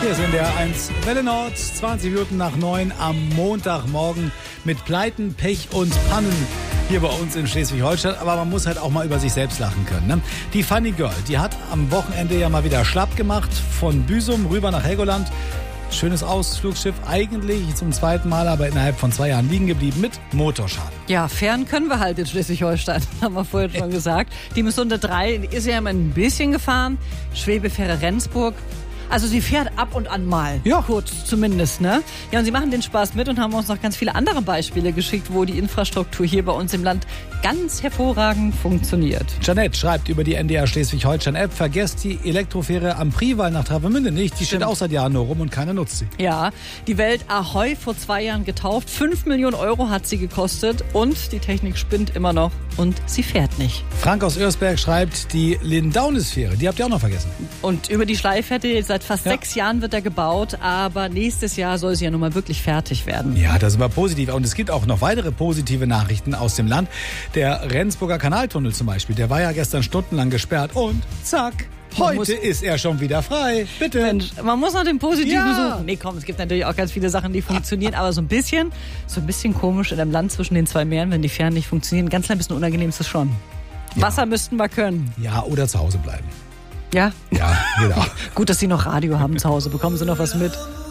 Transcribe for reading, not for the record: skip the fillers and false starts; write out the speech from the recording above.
Hier ist in der 1 Welle Nord, 20 Minuten nach 9 am Montagmorgen mit Pleiten, Pech und Pannen hier bei uns in Schleswig-Holstein. Aber man muss halt auch mal über sich selbst lachen können. Ne? Die Funny Girl, die hat am Wochenende ja mal wieder schlapp gemacht von Büsum rüber nach Helgoland. Schönes Ausflugsschiff, eigentlich zum zweiten Mal, aber innerhalb von 2 Jahren liegen geblieben mit Motorschaden. Ja, fern können wir halt in Schleswig-Holstein, haben wir vorhin schon gesagt. Die Missunde 3 ist ja immer ein bisschen gefahren. Schwebefähre Rendsburg. Also sie fährt ab und an mal, ja. Kurz zumindest, ne? Ja, und sie machen den Spaß mit und haben uns noch ganz viele andere Beispiele geschickt, wo die Infrastruktur hier bei uns im Land ganz hervorragend funktioniert. Janette schreibt über die NDR Schleswig-Holstein-App, vergesst die Elektrofähre am Priwall nach Travemünde nicht. Die steht auch seit Jahren nur rum und keiner nutzt sie. Ja, die Welt Ahoi vor 2 Jahren getauft. 5 Millionen Euro hat sie gekostet und die Technik spinnt immer noch und sie fährt nicht. Frank aus Örsberg schreibt, die Lindaunisfähre, die habt ihr auch noch vergessen. Und über die Schleifhette, seit fast 6 Jahren wird er gebaut, aber nächstes Jahr soll sie ja nun mal wirklich fertig werden. Ja, das ist aber positiv. Und es gibt auch noch weitere positive Nachrichten aus dem Land. Der Rendsburger Kanaltunnel zum Beispiel, der war ja gestern stundenlang gesperrt und zack, heute ist er schon wieder frei. Bitte. Mensch, man muss noch den Positiven suchen. Nee, komm, es gibt natürlich auch ganz viele Sachen, die funktionieren, aber so ein bisschen komisch in einem Land zwischen den 2 Meeren, wenn die Fähren nicht funktionieren. Ganz klein bisschen unangenehm ist es schon. Ja. Wasser müssten wir können. Ja, oder zu Hause bleiben. Ja? Ja, genau. Gut, dass Sie noch Radio haben zu Hause. Bekommen Sie noch was mit?